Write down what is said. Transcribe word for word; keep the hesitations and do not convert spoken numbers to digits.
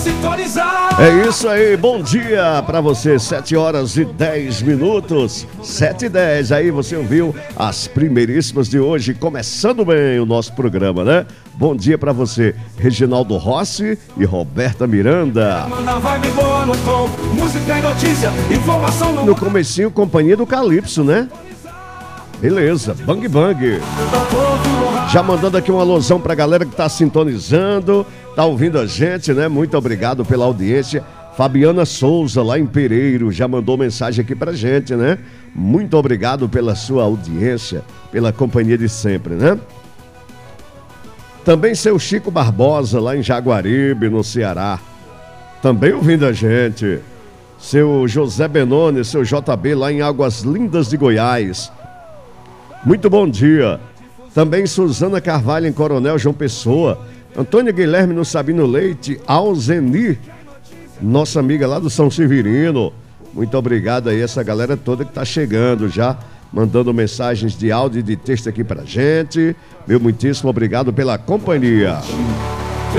É isso aí, bom dia pra você, sete horas e dez minutos, sete e dez, aí você ouviu as primeiríssimas de hoje, começando bem o nosso programa, né? Bom dia pra você, Reginaldo Rossi e Roberta Miranda. No comecinho, companhia do Calypso, né? Beleza, bang bang. Já mandando aqui uma alusão pra galera que tá sintonizando, tá ouvindo a gente, né? Muito obrigado pela audiência. Fabiana Souza, lá em Pereiro, já mandou mensagem aqui pra gente, né? Muito obrigado pela sua audiência, pela companhia de sempre, né? Também seu Chico Barbosa, lá em Jaguaribe, no Ceará, também ouvindo a gente. Seu José Benoni, seu J B, lá em Águas Lindas de Goiás. Muito bom dia. Também Suzana Carvalho em Coronel João Pessoa. Antônio Guilherme no Sabino Leite. Alzeni, nossa amiga lá do São Severino. Muito obrigado aí, essa galera toda que tá chegando já, mandando mensagens de áudio e de texto aqui pra gente. Meu muitíssimo obrigado pela companhia.